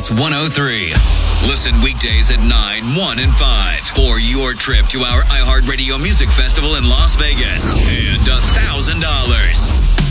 Kiss 103. Listen weekdays at 9, 1, and 5 for your trip to our iHeartRadio Music Festival in Las Vegas.